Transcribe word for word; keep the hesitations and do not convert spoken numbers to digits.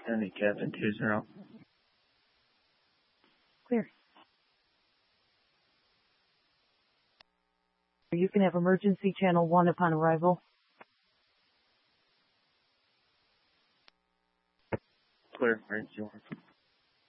County, Captain two zero. Clear. You can have emergency channel one upon arrival. Clear, emergency one.